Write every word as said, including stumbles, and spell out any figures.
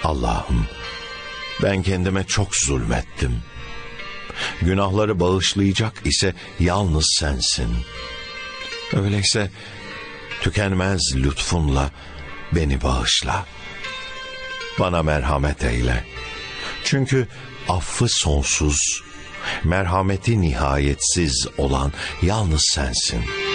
Allah'ım, ben kendime çok zulmettim. Günahları bağışlayacak ise yalnız sensin. Öyleyse tükenmez lütfunla beni bağışla. Bana merhamet eyle. Çünkü affı sonsuz, merhameti nihayetsiz olan yalnız sensin.